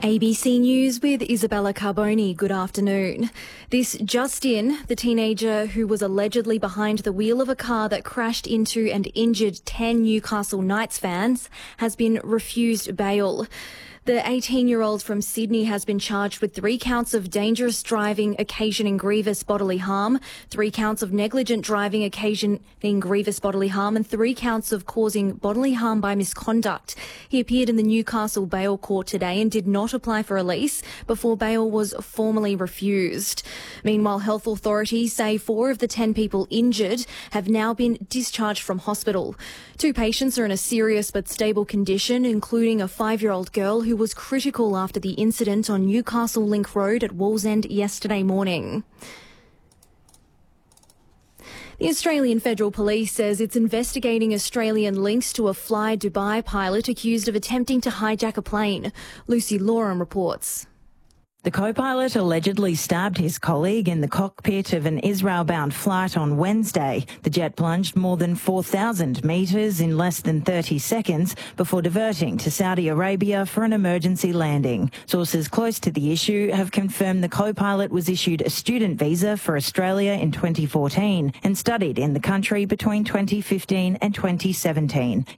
ABC News with Isabella Carboni. Good afternoon. This just in, the teenager who was allegedly behind the wheel of a car that crashed into and injured 10 Newcastle Knights fans has been refused bail. The 18-year-old from Sydney has been charged with 3 counts of dangerous driving occasioning grievous bodily harm, 3 counts of negligent driving occasioning grievous bodily harm, and 3 counts of causing bodily harm by misconduct. He appeared in the Newcastle Bail Court today and did not apply for release before bail was formally refused. Meanwhile, health authorities say 4 of the 10 people injured have now been discharged from hospital. 2 patients are in a serious but stable condition, including a 5-year-old girl who was critical after the incident on Newcastle Link Road at Wallsend yesterday morning. The Australian Federal Police says it's investigating Australian links to a Fly Dubai pilot accused of attempting to hijack a plane. Lucy Loram reports. The co-pilot allegedly stabbed his colleague in the cockpit of an Israel-bound flight on Wednesday. The jet plunged more than 4,000 metres in less than 30 seconds before diverting to Saudi Arabia for an emergency landing. Sources close to the issue have confirmed the co-pilot was issued a student visa for Australia in 2014 and studied in the country between 2015 and 2017.